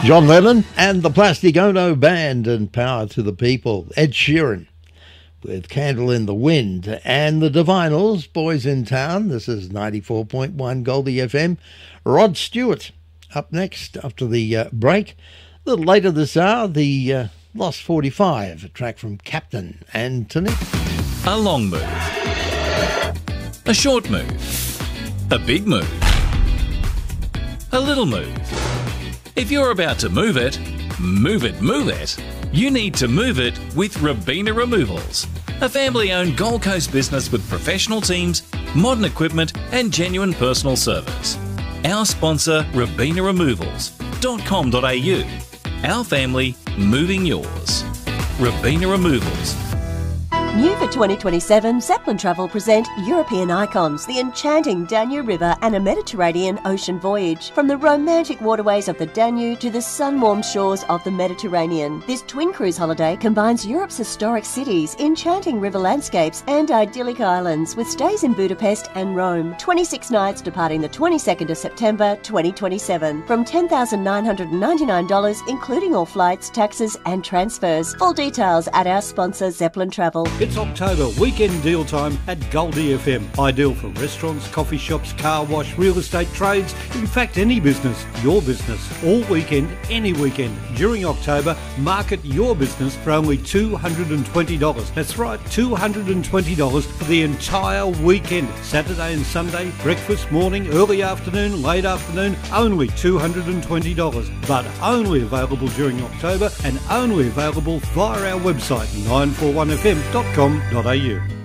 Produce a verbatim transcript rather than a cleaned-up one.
John Lennon and the Plastic Ono Band and Power to the People. Ed Sheeran with Candle in the Wind and the Divinals, Boys in Town. This is ninety-four point one Goldie F M. Rod Stewart up next after the uh, break. A little later this hour, the uh, Lost forty-five, a track from Captain and Tonique. A long move. A short move. A big move. A little move. If you're about to move it, move it, move it, you need to move it with Robina Removals, a family-owned Gold Coast business with professional teams, modern equipment and genuine personal service. Our sponsor, robina removals dot com dot a u. Our family, moving yours. Robina Removals. New for twenty twenty-seven, Zeppelin Travel present European Icons, the enchanting Danube River and a Mediterranean ocean voyage. From the romantic waterways of the Danube to the sun-warmed shores of the Mediterranean. This twin cruise holiday combines Europe's historic cities, enchanting river landscapes and idyllic islands with stays in Budapest and Rome. twenty-six nights departing the twenty-second of September twenty twenty-seven from ten thousand nine hundred ninety-nine dollars including all flights, taxes and transfers. Full details at our sponsor Zeppelin Travel. It's October weekend deal time at Goldie F M. Ideal for restaurants, coffee shops, car wash, real estate trades, in fact any business, your business. All weekend, any weekend. During October, market your business for only two hundred twenty dollars. That's right, two hundred twenty dollars for the entire weekend. Saturday and Sunday, breakfast, morning, early afternoon, late afternoon, only two hundred twenty dollars. But only available during October and only available via our website nine four one f m dot com dot a u.